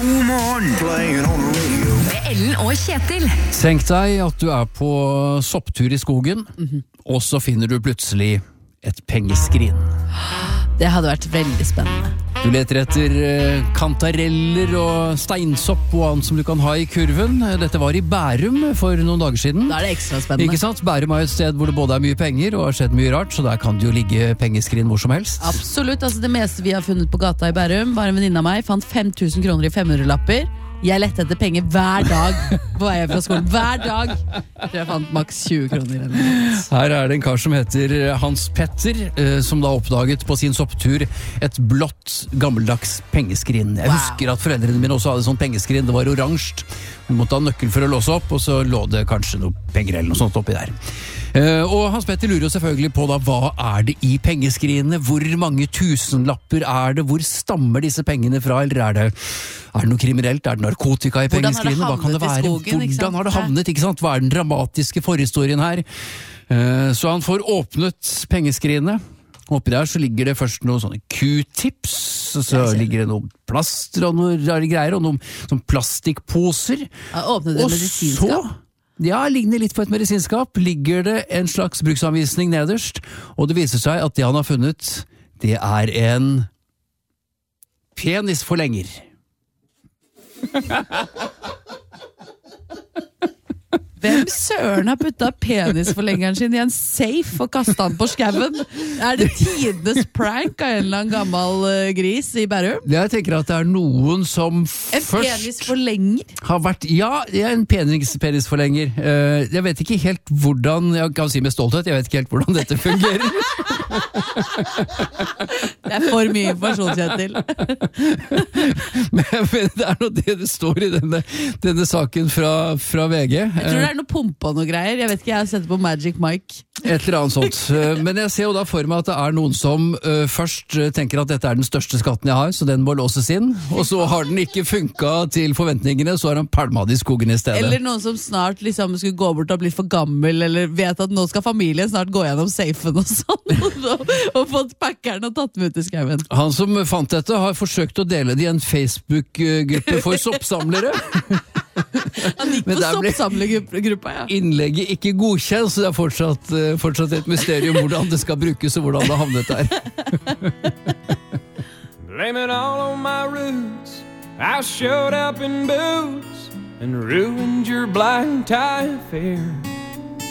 God morgen. Playing on the radio. Med Ellen og Kjetil. Tenk deg at du er på sopptur i skogen, og så finner du plutselig et pengeskrin. Det hadde vært veldig spennende. Du leter etter kantareller og steinsopp og annet som du kan ha i kurven. Dette var i Bærum for noen dager siden. Da er det ekstra spennende. Ikke sant? Bærum er et sted hvor det både er mye penger og har skjedd mye rart, så der kan det jo ligge pengeskrin hvor som helst. Absolutt, altså det meste vi har funnet på gata i Bærum, var en venninne av meg, fant 5000 kroner i 500-lapper. Jeg lette etter penger hver dag på vei hjem fra skolen. Hver dag! Jeg fant maks 20 kroner. Her er det en kar som heter Hans Petter, som da oppdaget på sin sopptur et blått, gammeldags pengeskrin. Jeg husker at foreldrene mine også hadde sånn pengeskrin. Det var oransje. Du måtte ha nøkkel for å låse opp, og så lå det kanskje noe penger eller noe sånt oppi der. Og Hans Petter lurer jo selvfølgelig på da, hva er det i pengeskrinene? Hvor mange tusenlapper er det? Hvor stammer disse pengene fra? Eller er det noe kriminelt? Er det narkotika i pengeskrinene? Hva kan det være? Hvordan har det havnet? Ikke sant? Hva er den dramatiske forhistorien her? Så han får åpnet pengeskrinene. Oppi der så ligger det først noen sånne Q-tips, og så ligger det noen plaster og noen rare greier, og noen sånn plastikkposer. Åpnet det medisinskap? Ja, ligner litt på et medisinskap. Ligger det en slags bruksanvisning nederst, og det viser seg at det han har funnet, det er en penisforlenger. Hvem søren har puttet penisforlengeren sin i en safe og kastet den på skaven? Er det tidenes prank av en eller annen gammel gris i Bærum? Jeg tenker at det er noen som En penisforlenger? Har vært, ja, en penisforlenger. Jeg vet ikke helt hvordan, jeg kan si med stolthet, jeg vet ikke helt hvordan dette fungerer. Det er for mye informasjon, Kjetil. Men det er noe det står i denne saken fra VG. Jeg tror det er noe pumpe og noe greier. Jeg vet ikke, jeg har sett det på Magic Mike. Et eller annet sånt. Men jeg ser jo da for meg at det er noen som først tenker at dette er den største skatten jeg har, så den må låses inn. Og så har den ikke funket til forventningene, så har han pælmet i skogen i stedet. Eller noen som snart liksom skulle gå bort og bli for gammel, eller vet at nå skal familien snart gå gjennom safen og sånn, og fått packeren og tatt med ut i skauen. Han som fant dette har forsøkt å dele det i en Facebook-gruppe for soppsamlere. Han gikk på soppsamlergruppa, ja. Innlegget ikke godkjent, så det er fortsatt et mysterium hvordan det skal brukes og hvordan det havnet der. Blame it all on my roots. I showed up in boots and ruined your black tie affair.